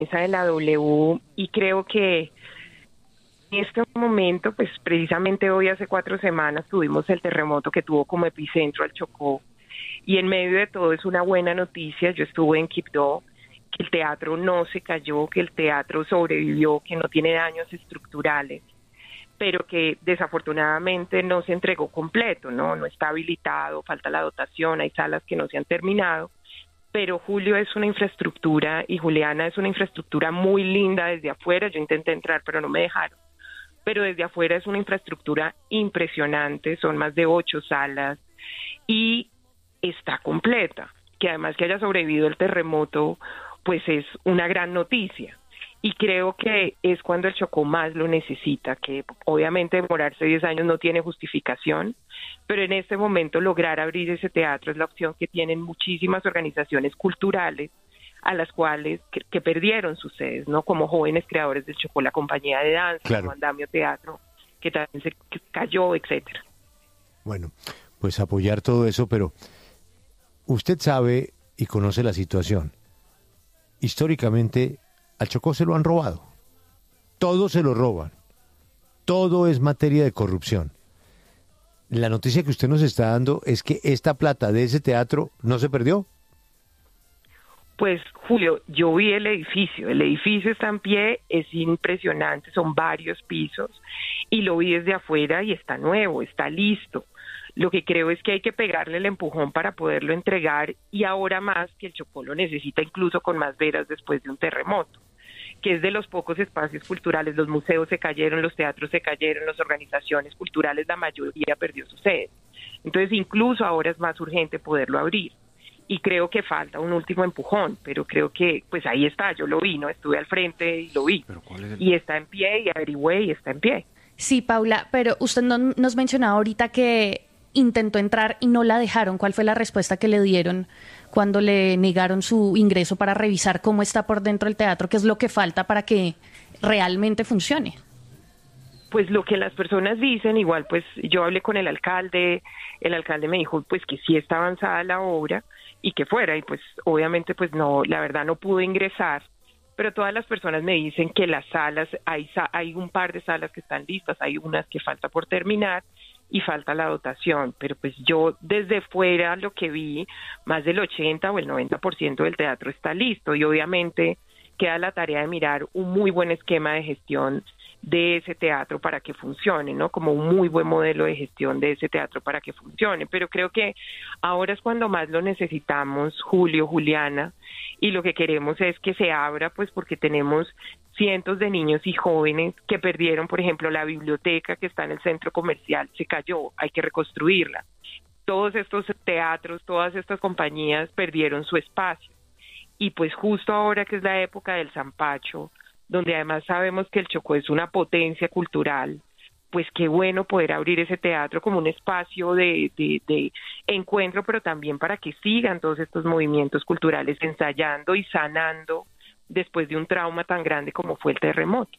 mesa de la W y creo que en este momento, pues precisamente hoy hace 4 semanas tuvimos el terremoto que tuvo como epicentro al Chocó y en medio de todo es una buena noticia. Yo estuve en Quibdó, que el teatro no se cayó, que el teatro sobrevivió, que no tiene daños estructurales, pero que desafortunadamente no se entregó completo, no está habilitado, falta la dotación, hay salas que no se han terminado, pero Julio es una infraestructura y Juliana es una infraestructura muy linda desde afuera. Yo intenté entrar pero no me dejaron, pero desde afuera es una infraestructura impresionante, son más de 8 salas y está completa, que además que haya sobrevivido el terremoto pues es una gran noticia. Y creo que es cuando el Chocó más lo necesita, que obviamente demorarse 10 años no tiene justificación, pero en este momento lograr abrir ese teatro es la opción que tienen muchísimas organizaciones culturales a las cuales que perdieron sus sedes, ¿no? Como Jóvenes Creadores del Chocó, la compañía de danza, Claro. como Andamio Teatro, que también se cayó, etcétera. Bueno, pues apoyar todo eso, pero usted sabe y conoce la situación. Históricamente al Chocó se lo han robado. Todo se lo roban. Todo es materia de corrupción. La noticia que usted nos está dando es que esta plata de ese teatro no se perdió. Pues Julio, yo vi el edificio está en pie, es impresionante, son varios pisos y lo vi desde afuera y está nuevo, está listo. Lo que creo es que hay que pegarle el empujón para poderlo entregar y ahora más que el Chocó lo necesita incluso con más veras después de un terremoto, que es de los pocos espacios culturales. Los museos se cayeron, los teatros se cayeron, las organizaciones culturales, la mayoría perdió su sede. Entonces incluso ahora es más urgente poderlo abrir. Y creo que falta un último empujón, pero creo que pues ahí está, yo lo vi, ¿no? Estuve al frente y lo vi. Y está en pie y averigüé y está en pie. Sí, Paula, pero usted nos mencionaba ahorita que intentó entrar y no la dejaron. ¿Cuál fue la respuesta que le dieron cuando le negaron su ingreso para revisar cómo está por dentro el teatro? ¿Qué es lo que falta para que realmente funcione? Pues lo que las personas dicen, igual pues yo hablé con el alcalde me dijo pues que sí está avanzada la obra y que fuera, y pues obviamente pues no, la verdad no pudo ingresar, pero todas las personas me dicen que las salas, hay un par de salas que están listas, hay unas que falta por terminar y falta la dotación, pero pues yo desde fuera lo que vi, más del 80 o el 90% del teatro está listo y obviamente queda la tarea de mirar un muy buen esquema de gestión de ese teatro para que funcione, ¿no? Como un muy buen modelo de gestión de ese teatro para que funcione, pero creo que ahora es cuando más lo necesitamos, Julio, Juliana, y lo que queremos es que se abra, pues porque tenemos cientos de niños y jóvenes que perdieron, por ejemplo, la biblioteca que está en el centro comercial, se cayó, hay que reconstruirla. Todos estos teatros, todas estas compañías perdieron su espacio. Y pues justo ahora que es la época del Sanpacho, donde además sabemos que el Chocó es una potencia cultural, pues qué bueno poder abrir ese teatro como un espacio de encuentro, pero también para que sigan todos estos movimientos culturales ensayando y sanando después de un trauma tan grande como fue el terremoto.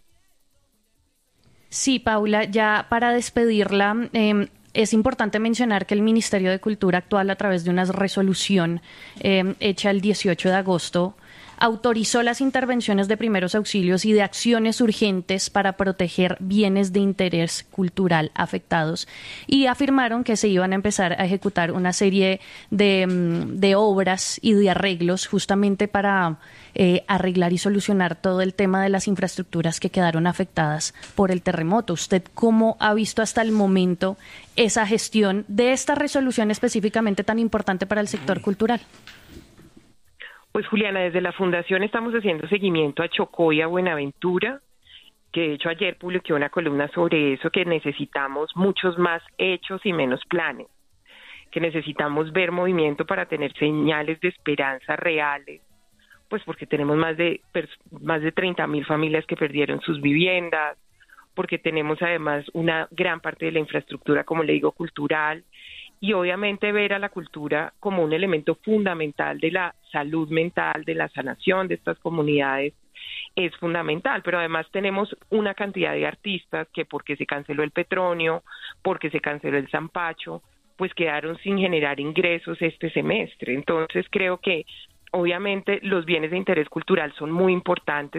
Sí, Paula, ya para despedirla, es importante mencionar que el Ministerio de Cultura actual, a través de una resolución hecha el 18 de agosto, autorizó las intervenciones de primeros auxilios y de acciones urgentes para proteger bienes de interés cultural afectados y afirmaron que se iban a empezar a ejecutar una serie de obras y de arreglos justamente para arreglar y solucionar todo el tema de las infraestructuras que quedaron afectadas por el terremoto. ¿Usted cómo ha visto hasta el momento esa gestión de esta resolución específicamente tan importante para el sector cultural? Pues Juliana, desde la Fundación estamos haciendo seguimiento a Chocó y a Buenaventura, que de hecho ayer publiqué una columna sobre eso, que necesitamos muchos más hechos y menos planes, que necesitamos ver movimiento para tener señales de esperanza reales, pues porque tenemos más de 30,000 familias que perdieron sus viviendas, porque tenemos además una gran parte de la infraestructura, como le digo, cultural, y obviamente ver a la cultura como un elemento fundamental de la salud mental, de la sanación de estas comunidades, es fundamental, pero además tenemos una cantidad de artistas que porque se canceló el Petronio, porque se canceló el Sanpacho, pues quedaron sin generar ingresos este semestre. Entonces creo que obviamente los bienes de interés cultural son muy importantes,